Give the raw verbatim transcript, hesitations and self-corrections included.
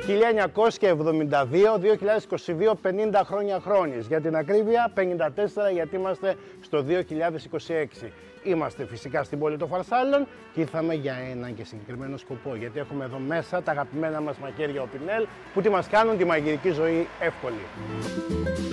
χίλια εννιακόσια εβδομήντα δύο, δύο χιλιάδες είκοσι δύο, πενήντα χρόνια χρόνιες. Για την ακρίβεια, πενήντα τέσσερα, γιατί είμαστε στο δύο χιλιάδες είκοσι έξι. Είμαστε φυσικά στην πόλη των Φαρσάλων και ήρθαμε για έναν και συγκεκριμένο σκοπό. Γιατί έχουμε εδώ μέσα τα αγαπημένα μας μακέρια Opinel που τι μας κάνουν τη μαγειρική ζωή εύκολη.